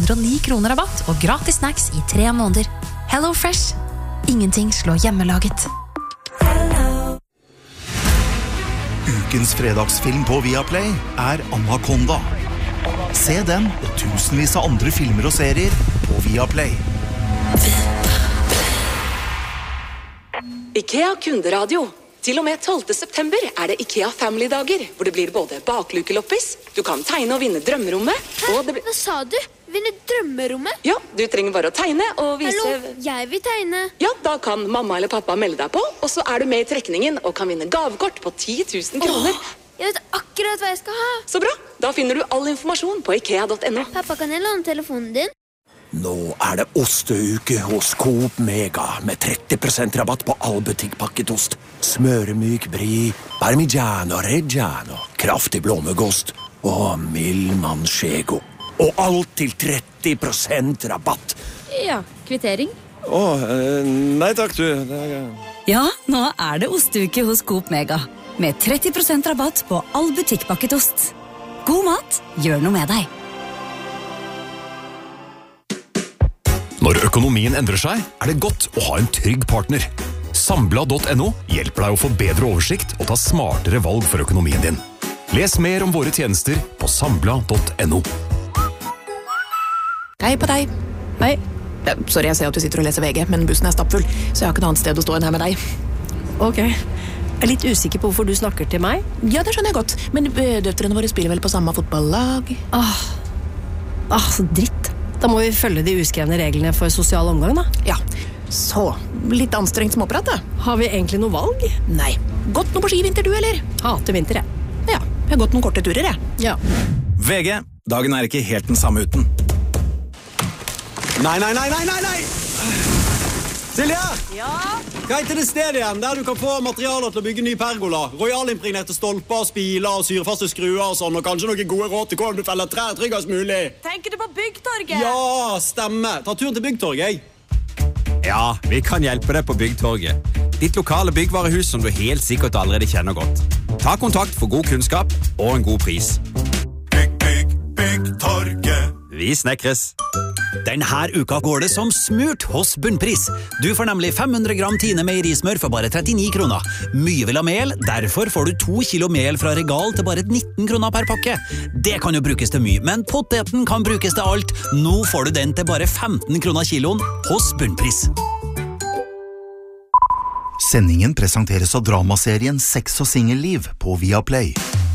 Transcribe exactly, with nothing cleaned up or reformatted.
hundre og ni kroner rabatt og gratis snacks i tre måneder. Hello Fresh. Ingenting slår hjemmelaget. Ukens fredagsfilm på Viaplay er Anaconda. Se den og tusenvis av andre filmer og serier på Viaplay. IKEA kunderadio. Til og med tolvte september er det IKEA Family-dager, hvor det blir både baklukeloppis, du kan tegne og vinne drømmerommet, og det blir... Hva sa du? Vinne drømmerommet? Ja, du trenger bare å tegne og vise... Hallo, jeg vil tegne. Ja, da kan mamma eller pappa melde deg på, og så er du med i trekningen og kan vinne gavekort på ti tusen kroner. Åh, jeg vet akkurat hva jeg skal ha. Så bra, da finner du all informasjon på ikea punktum no. Pappa, kan jeg låne telefonen din? Nå er det osteuke hos Coop Mega med tretti prosent rabatt på all butikkpakket ost. Smøremyk brie, parmigiano reggiano, kraftig blåmuggost og mild manchego. Og alt til tretti prosent rabatt. Ja, kvittering. Åh, nei takk du. Ja, nå er det osteuke hos Coop Mega. Med tretti prosent rabatt på all butikkpakket ost. God mat, gjør noe med deg. Når økonomien endrer seg, er det godt å ha en trygg partner. Sambla punktum no hjelper deg å få bedre oversikt og ta smartere valg for økonomien din. Les mer om våre tjenester på sambla punktum no. Hei på deg. Hei. Sorry, jeg ser at du sitter og leser V G, men bussen er stappfull, så jeg har ikke noe annet sted å stå enn her med deg. Ok. Jeg er litt usikker på hvorfor du snakker til meg. Ja, det skjønner jeg godt, men døtrene våre spiller vel på samme fotballag? Åh, Åh så dritt. Da må vi følge de uskrevne reglene for sosial omgang, da. Ja, så litt anstrengt småprat, da. Har vi egentlig noe valg? Nei. Gått noe på skivinter, du, eller? Hater vinter, jeg. Ja, jeg har gått noen korte turer, jeg. Ja. V G, dagen er ikke helt den samme uten. Nei, nei, nei, nei, nei, nei! Silje! Ja? Hva heter det stedet igjen, der du kan få materialer til å bygge ny pergola? Royalimpregnerte stolper, spiler, syrefaste skruer og sånn, og kanskje noen gode råd til hvordan du feller trær tryggest mulig. Tenker du på Byggtorget? Ja, stemme. Ta turen til Byggtorget, jeg. Ja, vi kan hjelpe deg på Byggtorget. Ditt lokale byggvarehus som du helt sikkert allerede kjenner godt. Ta kontakt for god kunnskap og en god pris. Bygg, bygg, Byggtorget. Vi snekres. Denne uka går det som smurt hos Bunnpris. Du får nemlig fem hundre gram Tine meierismør for bare trettini kroner. Mye vil ha mel, derfor får du to kilo mel fra Regal til bare nitten kroner per pakke. Det kan jo brukes til mye, men poteten kan brukes til alt. Nå får du den til bare femten kroner kiloen hos Bunnpris. Sendingen presenteres av dramaserien Sex og Singelliv på Viaplay.